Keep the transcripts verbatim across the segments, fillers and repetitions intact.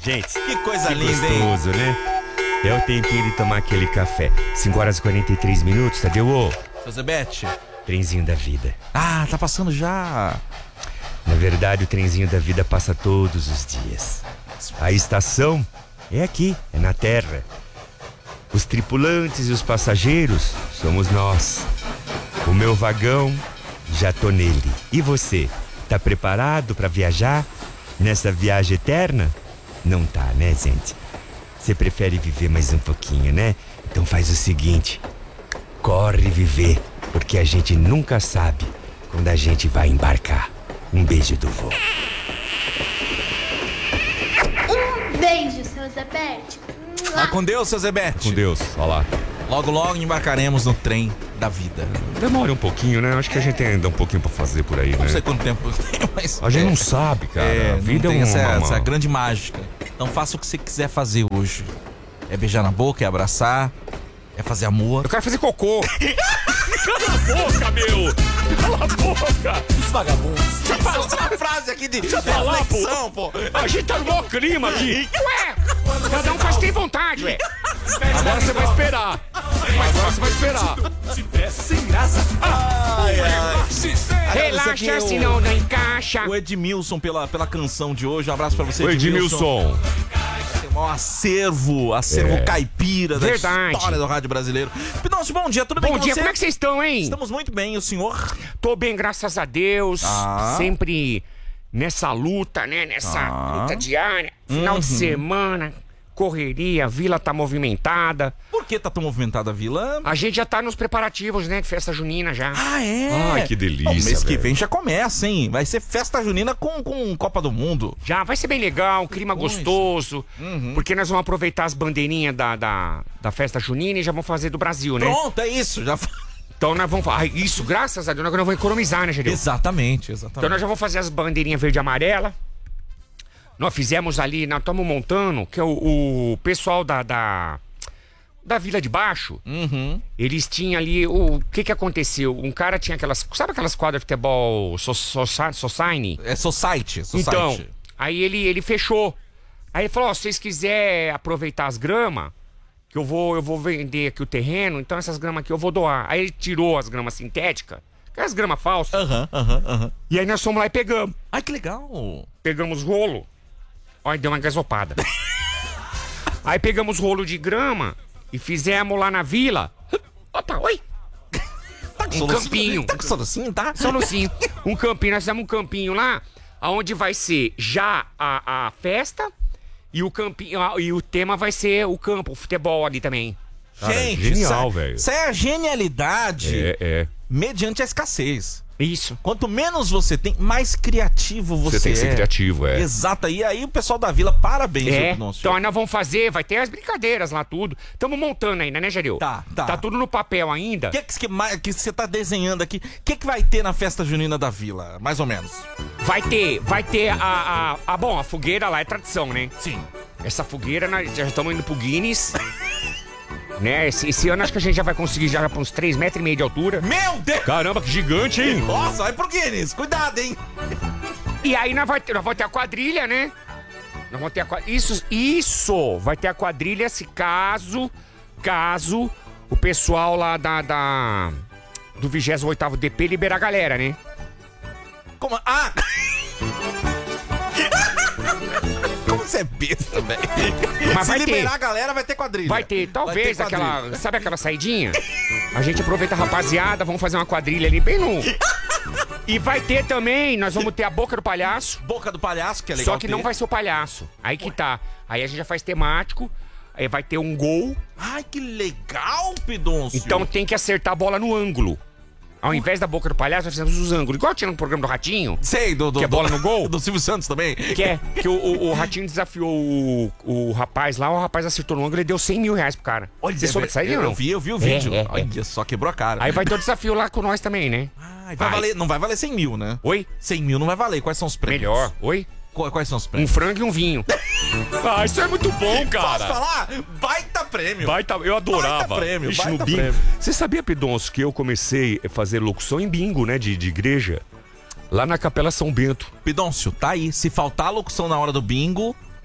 Gente, Que coisa que linda, hein? gostoso, né? É o tempinho de tomar aquele café. cinco horas e quarenta e três minutos, Tadeu. Ô, Seu Zebete. trenzinho da vida. Ah, tá passando já. Na verdade, o trenzinho da vida passa todos os dias. A estação é aqui, é na Terra. Os tripulantes e os passageiros somos nós. O meu vagão, já tô nele. E você, tá preparado pra viajar nessa viagem eterna? Não tá, né, gente? Você prefere viver mais um pouquinho, né? Então faz o seguinte, corre viver, porque a gente nunca sabe quando a gente vai embarcar. Um beijo do vô. Um beijo, seu Zebete. Vai com Deus, seu Zebete. Com Deus, olha lá. Logo, logo embarcaremos no trem da vida. Demora um pouquinho, né? Acho que a gente tem ainda um pouquinho pra fazer por aí, né? Não sei quanto tempo tem, mas... A gente é, não sabe, cara. É, a vida não tem é uma, essa, uma... essa grande mágica. Então faça o que você quiser fazer hoje. É beijar na boca, é abraçar, é fazer amor. Eu quero fazer cocô. Cala a boca, meu! Cala a boca! Os vagabundos. Deixa eu falar uma frase aqui de reflexão, pô. A gente tá no maior clima aqui. Ué! Cada um faz o que tem vontade, ué. Agora você vai esperar. Agora você vai esperar. Sem graça. Ai, ai. Relaxa, é o- senão não encaixa. O Edmilson pela, pela canção de hoje. Um abraço pra você, O Edmilson. Tem um acervo, acervo É. caipira da Verdade. história do rádio brasileiro. Pidoncio, bom dia, tudo bem Bom com dia, você? como é que vocês estão, hein? Estamos muito bem, o senhor? Tô bem, graças a Deus. Ah. Sempre nessa luta, né? Nessa Ah. luta diária. Final de semana, correria, a vila tá movimentada. Por que tá tão movimentada a vila? A gente já tá nos preparativos, né? De festa junina já. Ah, é? Ai, que delícia, O mês que velho. vem já começa, hein? Vai ser festa junina com, com Copa do Mundo. Já vai ser bem legal, um clima coisa. gostoso. Porque nós vamos aproveitar as bandeirinhas da, da, da festa junina e já vamos fazer do Brasil, né? Pronto, é isso. Já... Então nós vamos fazer. Isso, graças a Deus, nós vamos economizar, né, Gedeu? Exatamente, Então exatamente. nós já vamos fazer as bandeirinhas verde e amarela. Nós fizemos ali, nós estamos montando, que é o, o pessoal da, da, da Vila de Baixo, Uhum. eles tinham ali, o que que aconteceu? Um cara tinha aquelas, sabe aquelas quadras de futebol so, so, Society? É Society, Society. Então, aí ele, ele fechou. Aí ele falou, ó, se vocês quiserem aproveitar as gramas, que eu vou, eu vou vender aqui o terreno, então essas gramas aqui eu vou doar. Aí ele tirou as gramas sintéticas, que é as gramas falsas, Aham, aham, aham. e aí nós fomos lá e pegamos. Ai, que legal. Pegamos rolo. Olha, deu uma gasopada. Aí pegamos rolo de grama e fizemos lá na vila. Opa, oi! Tá com Um solucinho? campinho. Tá com solucinho, tá? Solucinho. Um campinho, nós fizemos um campinho lá, onde vai ser já a, a festa e o campinho, a- e o tema vai ser o campo, o futebol ali também. Cara, Gente, genial, isso é- velho. Isso é a genialidade é. mediante a escassez. Isso. Quanto menos você tem, mais criativo você, Você tem que ser é. criativo, é. Exato. E aí o pessoal da vila, parabéns, É, Edmilson. então aí nós vamos fazer, vai ter as brincadeiras lá, tudo. Estamos montando ainda, né, Geril? Tá, tá. Tá tudo no papel ainda. O que que, que, que você tá desenhando aqui? O que, que vai ter na festa junina da vila, mais ou menos? Vai ter, vai ter a, a, a... Bom, a fogueira lá é tradição, né? Sim. Essa fogueira, nós já estamos indo pro Guinness. Né? Esse, esse ano acho que a gente já vai conseguir já pra uns três metros e meio de altura. Meu Deus! Caramba, que gigante, hein? Nossa, vai pro Guinness, cuidado, hein? E aí nós, vai ter, nós vamos ter a quadrilha, né? Nós vamos ter a quadrilha. Isso, isso! Vai ter a quadrilha se caso, caso o pessoal lá da, da do vigésimo oitavo D P liberar a galera, né? Como? Ah! Como você é besta, velho? Mas Se vai ter. liberar a galera, vai ter quadrilha. Vai ter, talvez, Vai ter quadrilha. aquela. Sabe aquela saidinha? A gente aproveita a rapaziada, vamos fazer uma quadrilha ali bem no. E vai ter também, nós vamos ter a boca do palhaço. Boca do palhaço, que é legal Só que ter. não vai ser o palhaço. Aí que tá. Aí a gente já faz temático. Aí vai ter um gol. Ai, que legal, Pidoncio. Então tem que acertar a bola no ângulo. Ao invés da boca do palhaço, nós fizemos os ângulos. Igual tinha no programa do Ratinho. Sei, do, do, Que é bola do- no gol? Do Silvio Santos também. Que é que o, o- o Ratinho desafiou o, o rapaz lá, o rapaz acertou no ângulo e deu cem mil reais pro cara. Você soube disso aí, eu, ou não? eu vi, eu vi o É, vídeo. é, é. Olha só, quebrou a cara. Aí vai ter o desafio lá com nós também, né? Ai, vai Vai. valer, não vai valer cem mil, né? Oi? cem mil não vai valer. Quais são os prêmios? Melhor. Oi? Qu- Quais são os Um prêmios? frango e um vinho. Ah, isso é muito bom, Posso cara. falar? Baita prêmio. Baita, eu adorava. Baita prêmio, Ixi, baita no bingo. prêmio. Você sabia, Pidoncio, que eu comecei a fazer locução em bingo, né, de, de igreja? Lá na Capela São Bento. Pidoncio, tá aí. Se faltar a locução na hora do bingo,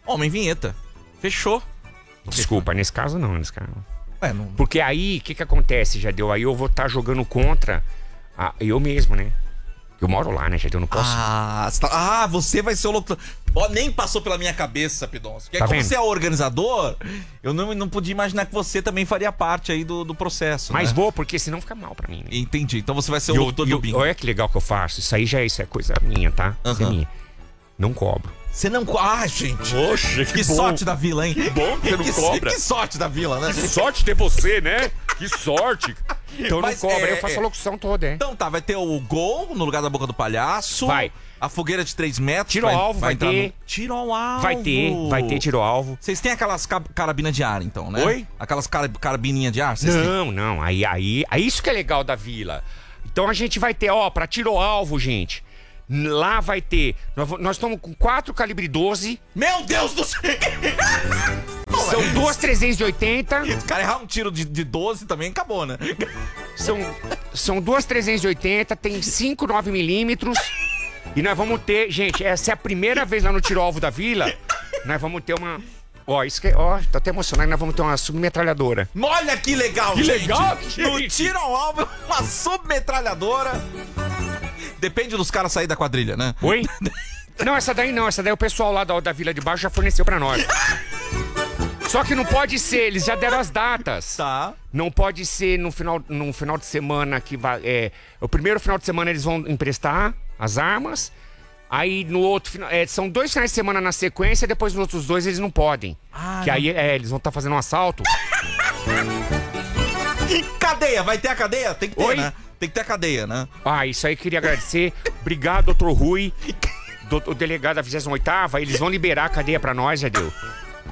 Homem Vinheta. Fechou. Desculpa, nesse caso não, nesse caso. É, não... Porque aí, o que que acontece, Jadeu? Aí eu vou estar jogando contra a, eu mesmo, né? Eu moro lá, né, Jadeu? Eu não posso... Ah, você tá- ah, você vai ser o locutor. Ó, nem passou pela minha cabeça, Pidoncio. Porque Tá como vendo? você é organizador, eu não, não podia imaginar que você também faria parte aí do, do processo, Mas né? vou, porque senão fica mal pra mim, né? Entendi. Então você vai ser o E eu- locutor e do eu- bingo. Olha que legal que eu faço. Isso aí já é, isso é coisa minha, tá? Isso é Aham. minha. Não cobro. Você não... Ah, gente. Poxa, Que sorte da vila, hein? Que bom que você não que, cobra. Que sorte da vila, né? sorte ter você, né? Que sorte. Então Mas, não cobra, é, eu faço é. a locução toda, é. Então tá, vai ter o gol no lugar da boca do palhaço. Vai. A fogueira de três metros. Tiro ao alvo, vai entrar ter. no- Tiro ao alvo. Vai ter, vai ter tiro alvo. Vocês têm aquelas ca- carabinas de ar, então, né? Oi? Aquelas cara, carabininhas de ar? Vocês têm? Não, não, aí, aí, é isso que é legal da vila. Então a gente vai ter, ó, pra tiro ao alvo, gente. Lá vai ter, nós v- nós estamos com quatro calibre doze, Meu Deus do céu! são duas trezentos e oitenta, Se o cara errar um tiro de, de doze também, acabou, né? são, são duas trezentos e oitenta, tem cinco nove milímetros. E nós vamos ter, gente, essa é a primeira vez lá no tiro alvo da vila, nós vamos ter uma... Ó, isso que é, ó, tô até emocionado, nós vamos ter uma submetralhadora. Olha que legal, Que gente! legal, No gente! tiro ao alvo, uma submetralhadora. Depende dos caras sair da quadrilha, né? Oi? Não, essa daí não, essa daí o pessoal lá da, da Vila de Baixo já forneceu pra nós. Só que não pode ser, eles já deram as datas. Tá. Não pode ser no final, no final de semana que vai. É, o primeiro final de semana eles vão emprestar as armas. Aí no outro final. É, são dois finais de semana na sequência, depois nos outros dois eles não podem. Ah, que não. aí é, eles vão estar fazendo um assalto. Cadeia, vai ter a cadeia? Tem que ter, Oi? né? Tem que ter a cadeia, né? Ah, isso aí eu queria agradecer. Obrigado, doutor Rui. Do, o delegado da vigésima oitava, eles vão liberar a cadeia pra nós, já deu.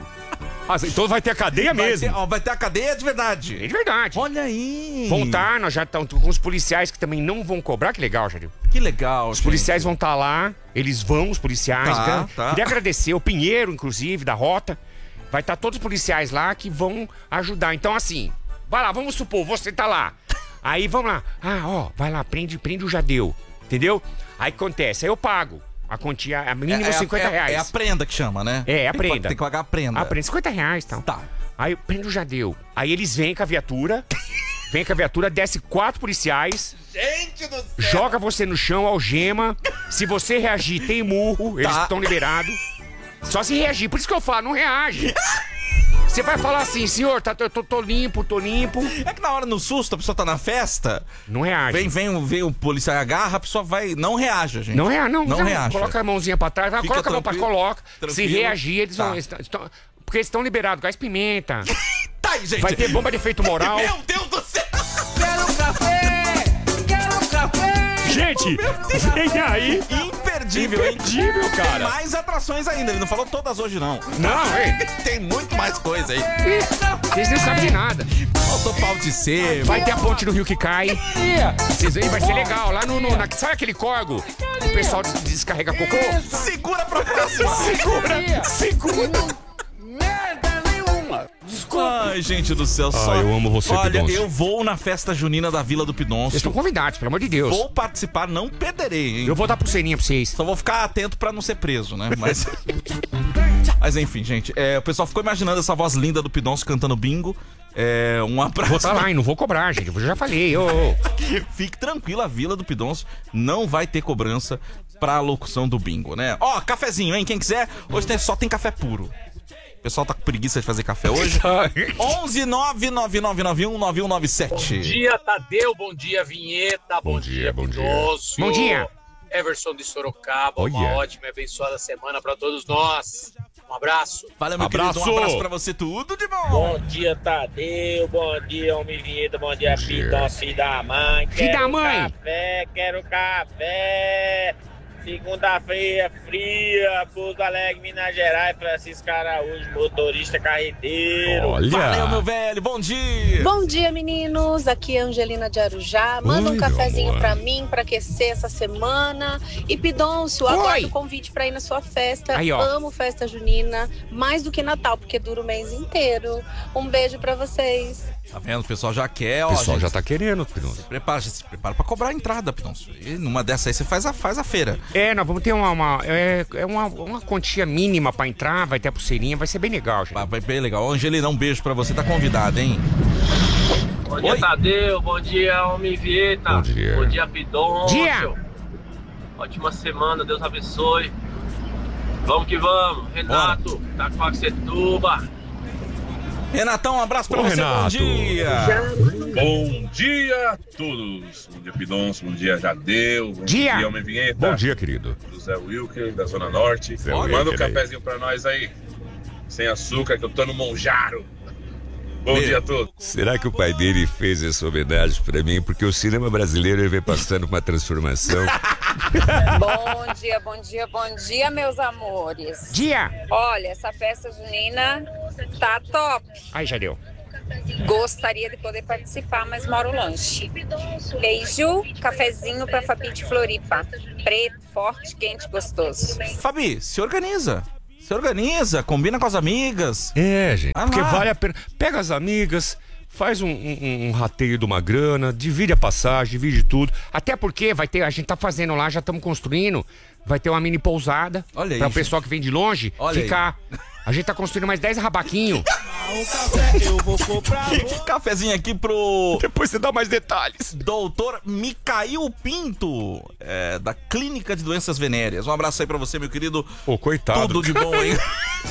Ah, então vai ter a cadeia Vai mesmo. ter, ó, vai ter a cadeia de É verdade. de verdade. Olha aí. Vão estar, nós já estamos com os policiais que também não vão cobrar, que legal, Jadil. Que legal, Os policiais vão estar lá, eles vão, os policiais. Tá, então, tá. Queria agradecer o Pinheiro, inclusive, da Rota. Vai estar todos os policiais lá que vão ajudar. Então, assim, vai lá, vamos supor, você tá lá. Aí vamos lá. Ah, ó, vai lá, prende, prende o Jadeu. Entendeu? Aí acontece, aí eu pago. A quantia, a mínimo é, cinquenta é, reais. É a prenda que chama, né? É, é a Tem que- prenda. Tem que pagar a prenda. Ah, prende cinquenta reais, então. Tá. Aí prende o Jadeu. Aí eles vêm com a viatura. Vem com a viatura, desce quatro policiais. Gente do céu. Joga você no chão, algema. Se você reagir, tem murro. Eles Tá. estão liberados. Só se reagir. Por isso que eu falo, não reage. Você vai falar assim, senhor, tá, eu tô, tô limpo, tô limpo. É que na hora, no susto, a pessoa tá na festa, Não reage. vem, vem, o- vem o policial e agarra, a pessoa vai... Não reaja, gente. Não reage, não. Não já reaja. Coloca a mãozinha pra trás, vai, Fica coloca a mão pra tranquilo, coloca. Se tranquilo. reagir, eles Tá. vão. Eles tão- estão- porque eles estão liberados, gás pimenta. Tá aí, gente. Vai ter bomba de efeito moral. Meu Deus do céu. Quero café! Quero café! Gente, vem aí. Imperdível, hein? Imperdível, Tem cara. mais atrações ainda. Ele não falou todas hoje, não. Não, ei. Tem muito mais coisa aí. Vocês não sabem de nada. Faltou pau de sebo. Vai ter a ponte do rio que cai. Vocês veem, vai ser legal. Lá no. no na, sabe aquele córrego? O pessoal des- descarrega cocô? Segura pra próxima. Segura! Segura! Merda nenhuma! Ai, gente do céu. Só... eu amo você, Olha, Pidoncio. eu vou na festa junina da Vila do Vocês Pidoncio. estão convidados, pelo amor de Deus. Vou participar, não perderei, hein? Eu vou dar pulseirinha pra vocês. Só vou ficar atento pra não ser preso, né? Mas... Mas enfim, gente. É, o pessoal ficou imaginando essa voz linda do Pidoncio cantando bingo. É, um abraço. Vou estar lá e não vou cobrar, gente. Eu já falei. Ô, ô. Fique tranquilo, a Vila do Pidoncio não vai ter cobrança pra locução do bingo, né? Ó, cafezinho, hein? Quem quiser, hoje tem- só tem café puro. O pessoal tá com preguiça de fazer café hoje. onze nove nove nove nove um nove um nove sete. Bom dia, Tadeu. Bom dia, Vinheta. Bom, dia, bom dia. Pidoncio. Bom dia. Everson de Sorocaba. Uma Olha. ótima e abençoada semana pra todos nós. Um abraço. Valeu, meu Abraço. querido. Um abraço pra você, tudo de bom. Bom dia, Tadeu. Bom dia, Homem Vinheta. Bom dia, Pidoncio, filho da mãe. Filho da Quero mãe. Café, quero café. Segunda-feira fria, Pouso Alegre, Minas Gerais. Francisco Araújo, motorista carreteiro. Valeu, meu velho. Bom dia. Bom dia, meninos. Aqui é a Angelina de Arujá. Manda Oi, um cafezinho amor. pra mim, pra aquecer essa semana. E Pidoncio, Oi. aguardo o convite pra ir na sua festa. Aí, ó. Amo festa junina, mais do que Natal, porque dura o mês inteiro. Um beijo pra vocês. Tá vendo? O pessoal já quer, ó. O pessoal gente, já tá querendo, Pidoncio. Prepara, se prepara pra cobrar a entrada, Pidoncio. E numa dessa aí você faz a, faz a feira. É, nós vamos ter uma, uma, é, é uma, uma quantia mínima pra entrar, vai ter a pulseirinha, vai ser bem legal, gente. Vai bem legal. Angelina, um beijo pra você, tá convidado, hein? Bom dia, Oi. Tadeu. Bom dia, Homem Vieta. Bom dia. Bom dia, Pidoncio. Dia. Ótima semana, Deus abençoe. Vamos que vamos. Renato, tá com a Setuba. Renatão, um abraço pra Ô, você, Renato. bom dia. Bom dia a todos. Bom dia, Pidoncio. Bom dia, Jadeu. Bom Dia. dia, Homem Vinheta. Bom dia, querido. José Wilker, da Zona Norte. Zé Manda Wilker um aí. cafezinho pra nós aí. Sem açúcar, que eu tô no Monjaro. Bom Meu. dia a todos. Será que o pai dele fez essa homenagem pra mim? Porque o cinema brasileiro ele vem passando por uma transformação. Bom dia, bom dia, bom dia, meus amores. Dia! Olha, essa festa junina tá top. Aí, já deu. Gostaria de poder participar, mas moro longe. Beijo, cafezinho pra Fabi de Floripa. Preto, forte, quente, gostoso. Fabi, se organiza. Se organiza, combina com as amigas. É, gente. Vai Porque lá. vale a pena. Pega as amigas, faz um, um, um rateio de uma grana, divide a passagem, divide tudo. Até porque vai ter, a gente tá fazendo lá, já estamos construindo, vai ter uma mini pousada. Olha aí, Pra o gente. pessoal que vem de longe Olha ficar. A gente tá construindo mais dez rabaquinhos. Cafezinho aqui pro Depois você dá mais detalhes. doutor Micael Pinto, é, da Clínica de Doenças Venéreas. Um abraço aí pra você, meu querido. Ô, coitado. Tudo de bom, hein?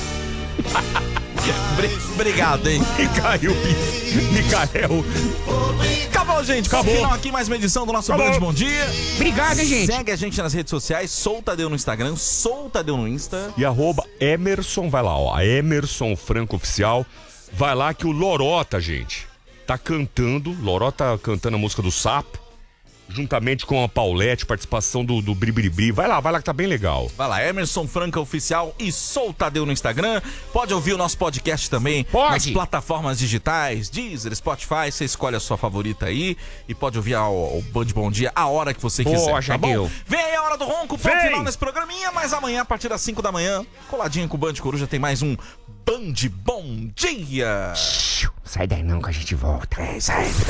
Bri- Obrigado, hein? Micael. Micael. Acabou, gente. Acabou. Final aqui, mais uma edição do nosso Acabou. Grande Bom Dia. Obrigado, hein, gente. Segue a gente nas redes sociais. Soltadeu no Instagram, Soltadeu no Insta. E arroba Emerson, vai lá, ó. Emerson Franco Oficial. Vai lá que o Lorota, gente, tá cantando. Lorota cantando a música do Sapo. Juntamente com a Paulette, participação do, do Bribiribri. Vai lá, vai lá que tá bem legal. Vai lá, Emerson Franca Oficial e Soltadeu no Instagram. Pode ouvir o nosso podcast também Pode. nas plataformas digitais, Deezer, Spotify. Você escolhe a sua favorita aí e pode ouvir a- o Band Bom Dia a hora que você Boa, quiser, tá Jadeu. bom? Vem aí a hora do ronco, ponto Vem. final nesse programinha, mas amanhã, a partir das cinco da manhã, coladinho com o Band Coruja, tem mais um Band Bom Dia. Sai daí não que a gente volta. É isso aí.